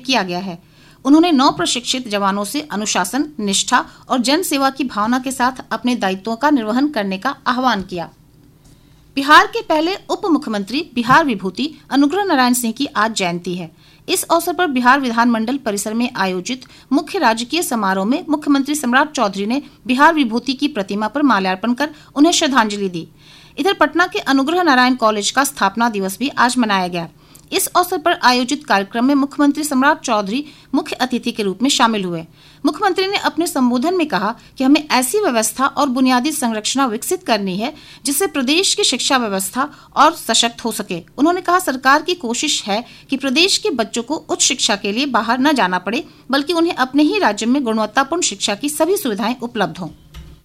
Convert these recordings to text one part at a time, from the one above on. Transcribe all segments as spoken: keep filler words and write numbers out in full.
किया गया है। उन्होंने नौ प्रशिक्षित जवानों से अनुशासन, निष्ठा और जन सेवा की भावना के साथ अपने दायित्वों का निर्वहन करने का आह्वान किया। बिहार के पहले उप मुख्यमंत्री बिहार विभूति अनुग्रह नारायण सिंह की आज जयंती है। इस अवसर पर बिहार विधानमंडल परिसर में आयोजित मुख्य राजकीय समारोह में मुख्यमंत्री सम्राट चौधरी ने बिहार विभूति की प्रतिमा पर माल्यार्पण कर उन्हें श्रद्धांजलि दी। इधर पटना के अनुग्रह नारायण कॉलेज का स्थापना दिवस भी आज मनाया गया। इस अवसर पर आयोजित कार्यक्रम में मुख्यमंत्री सम्राट चौधरी मुख्य अतिथि के रूप में शामिल हुए। मुख्यमंत्री ने अपने संबोधन में कहा कि हमें ऐसी व्यवस्था और बुनियादी संरचना विकसित करनी है जिससे प्रदेश की शिक्षा व्यवस्था और सशक्त हो सके। उन्होंने कहा, सरकार की कोशिश है कि प्रदेश के बच्चों को उच्च शिक्षा के लिए बाहर न जाना पड़े, बल्कि उन्हें अपने ही राज्य में गुणवत्तापूर्ण शिक्षा की सभी सुविधाएं उपलब्ध हों।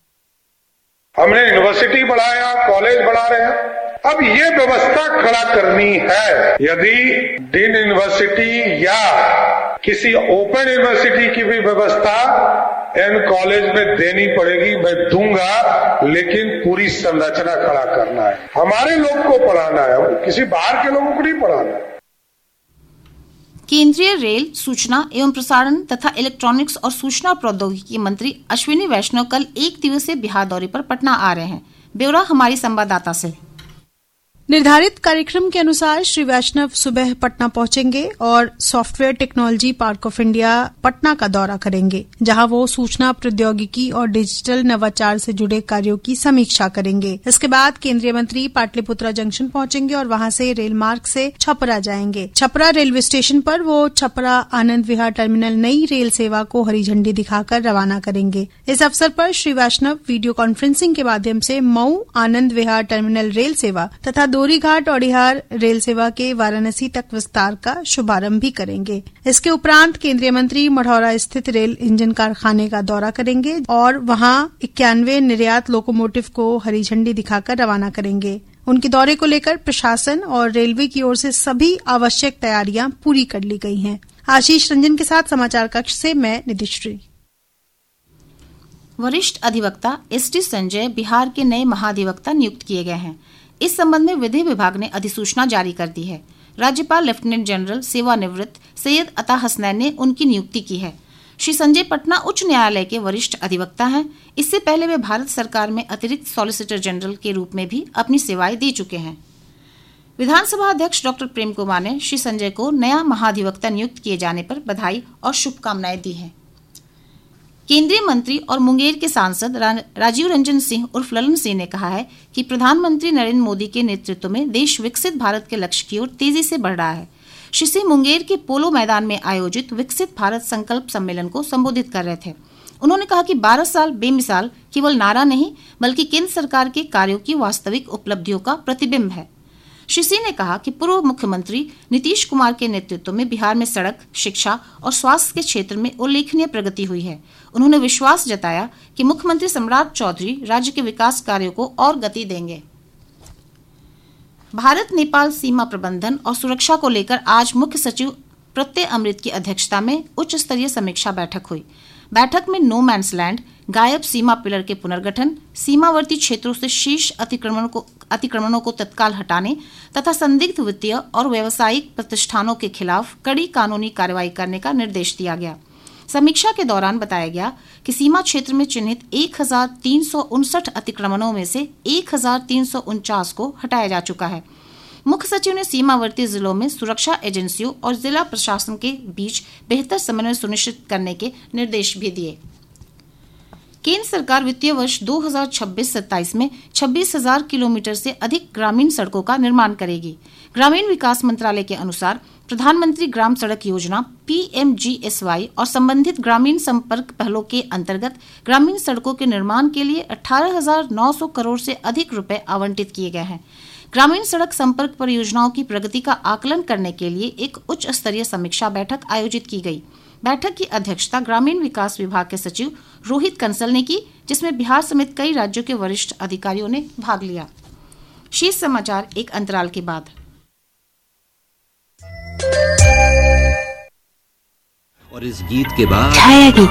हमने यूनिवर्सिटी बढ़ाया, कॉलेज बढ़ा रहे हैं। अब ये व्यवस्था खड़ा करनी है। यदि डीम्ड यूनिवर्सिटी या किसी ओपन यूनिवर्सिटी की भी व्यवस्था इन कॉलेज में देनी पड़ेगी, मैं दूंगा, लेकिन पूरी संरचना खड़ा करना है। हमारे लोग को पढ़ाना है, किसी बाहर के लोगों को नहीं पढ़ाना है। केंद्रीय रेल, सूचना एवं प्रसारण तथा इलेक्ट्रॉनिक्स और सूचना प्रौद्योगिकी मंत्री अश्विनी वैष्णव कल एक दिवसीय बिहार दौरे पर पटना आ रहे हैं। ब्यौरा हमारी संवाददाता से। निर्धारित कार्यक्रम के अनुसार श्री वैष्णव सुबह पटना पहुंचेंगे और software technology park of India Patna का दौरा करेंगे, जहां वो सूचना प्रौद्योगिकी और डिजिटल नवाचार से जुड़े कार्यों की समीक्षा करेंगे। इसके बाद केंद्रीय मंत्री पाटलिपुत्रा जंक्शन पहुंचेंगे और वहां से रेल मार्ग से छपरा जाएंगे। छपरा रेलवे स्टेशन पर वो छपरा आनंद विहार टर्मिनल नई रेल सेवा को हरी झंडी दिखाकर रवाना करेंगे। इस अवसर पर श्री वैष्णव वीडियो कॉन्फ्रेंसिंग के माध्यम से मऊ आनंद विहार टर्मिनल रेल सेवा तथा दोरीघाट औड़िहार रेल सेवा के वाराणसी तक विस्तार का शुभारंभ भी करेंगे। इसके उपरांत केंद्रीय मंत्री मढ़ौरा स्थित रेल इंजन कारखाने का दौरा करेंगे और वहां इक्यानवे निर्यात लोकोमोटिव को हरी झंडी दिखाकर रवाना करेंगे। उनके दौरे को लेकर प्रशासन और रेलवे की ओर से सभी आवश्यक तैयारियां पूरी कर ली गई हैं। आशीष रंजन के साथ समाचार कक्ष से मैं निधिश्री। वरिष्ठ अधिवक्ता एस टी संजय बिहार के नए महाधिवक्ता नियुक्त किए गए हैं। इस संबंध में विधि विभाग ने अधिसूचना जारी कर दी है। राज्यपाल लेफ्टिनेंट जनरल सेवानिवृत्त सैयद अता हसनैन ने उनकी नियुक्ति की है। श्री संजय पटना उच्च न्यायालय के वरिष्ठ अधिवक्ता हैं। इससे पहले वे भारत सरकार में अतिरिक्त सॉलिसिटर जनरल के रूप में भी अपनी सेवाएं दे चुके हैं। विधानसभा अध्यक्ष डॉक्टर प्रेम कुमार ने श्री संजय को नया महाधिवक्ता नियुक्त किए जाने पर बधाई और शुभकामनाएं दी हैं। केंद्रीय मंत्री और मुंगेर के सांसद राजीव रंजन सिंह उर्फ ललन सिंह ने कहा है कि प्रधानमंत्री नरेंद्र मोदी के नेतृत्व में देश विकसित भारत के लक्ष्य की ओर तेजी से बढ़ रहा है। श्री सिंह मुंगेर के पोलो मैदान में आयोजित विकसित भारत संकल्प सम्मेलन को संबोधित कर रहे थे। उन्होंने कहा कि बारह साल बेमिसाल केवल नारा नहीं, बल्कि केंद्र सरकार के कार्यों की वास्तविक उपलब्धियों का प्रतिबिंब है। श्री सिंह ने कहा कि पूर्व मुख्यमंत्री नीतीश कुमार के नेतृत्व में बिहार में सड़क, शिक्षा और स्वास्थ्य के क्षेत्र में उल्लेखनीय प्रगति हुई है। उन्होंने विश्वास जताया कि मुख्यमंत्री सम्राट चौधरी राज्य के विकास कार्यों को और गति देंगे। भारत नेपाल सीमा प्रबंधन और सुरक्षा को लेकर आज मुख्य सचिव प्रत्यय अमृत की अध्यक्षता में उच्च स्तरीय समीक्षा बैठक हुई। बैठक में नो मैंस लैंड, गायब सीमा पिलर के पुनर्गठन, सीमावर्ती क्षेत्रों से शीर्ष अतिक्रमणों को अतिक्रमणों को तत्काल हटाने तथा संदिग्ध वित्तीय और व्यावसायिक प्रतिष्ठानों के खिलाफ कड़ी कानूनी कार्रवाई करने का निर्देश दिया गया। समीक्षा के दौरान बताया गया कि सीमा क्षेत्र में चिन्हित एक हजार तीन सौ उनसठ अतिक्रमणों में से एक हजार तीन सौ उनचास को हटाया जा चुका है। मुख्य सचिव ने सीमावर्ती जिलों में सुरक्षा एजेंसियों और जिला प्रशासन के बीच बेहतर समन्वय सुनिश्चित करने के निर्देश भी दिए। केंद्र सरकार वित्तीय वर्ष दो हज़ार छब्बीस सत्ताईस में छब्बीस हजार किलोमीटर से अधिक ग्रामीण सड़कों का निर्माण करेगी। ग्रामीण विकास मंत्रालय के अनुसार प्रधानमंत्री ग्राम सड़क योजना P M G S Y और संबंधित ग्रामीण संपर्क पहलों के अंतर्गत ग्रामीण सड़कों के निर्माण के लिए अठारह हजार नौ सौ करोड़ से अधिक रुपए आवंटित किए गए हैं। ग्रामीण सड़क संपर्क परियोजनाओं की प्रगति का आकलन करने के लिए एक उच्च स्तरीय समीक्षा बैठक आयोजित की गई। बैठक की अध्यक्षता ग्रामीण विकास विभाग के सचिव रोहित कंसल ने की, जिसमें बिहार समेत कई राज्यों के वरिष्ठ अधिकारियों ने भाग लिया। शीर्ष समाचार एक अंतराल के बाद। और इस गीत के बाद